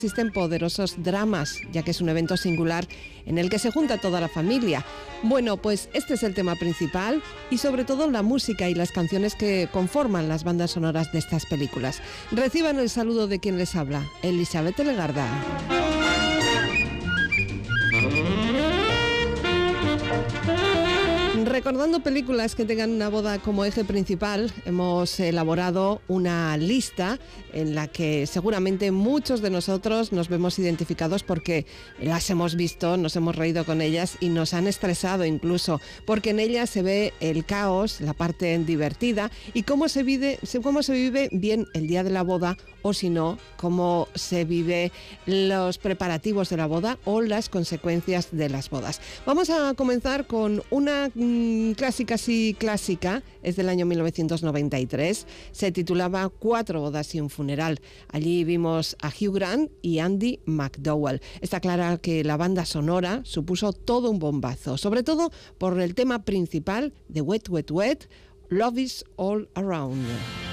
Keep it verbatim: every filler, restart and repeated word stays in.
Existen poderosos dramas, ya que es un evento singular en el que se junta toda la familia. Bueno, pues este es el tema principal y sobre todo la música y las canciones que conforman las bandas sonoras de estas películas. Reciban el saludo de quien les habla, Elizabeth Legarda. Recordando películas que tengan una boda como eje principal, hemos elaborado una lista en la que seguramente muchos de nosotros nos vemos identificados porque las hemos visto, nos hemos reído con ellas y nos han estresado incluso, porque en ellas se ve el caos, la parte divertida y cómo se vive, cómo se vive bien el día de la boda o si no, cómo se vive los preparativos de la boda o las consecuencias de las bodas. Vamos a comenzar con una clásica, sí clásica, es del año mil novecientos noventa y tres, se titulaba Cuatro bodas y un funeral. Allí vimos a Hugh Grant y Andie MacDowell. Está claro que la banda sonora supuso todo un bombazo, sobre todo por el tema principal de Wet, Wet, Wet, Love is All Around.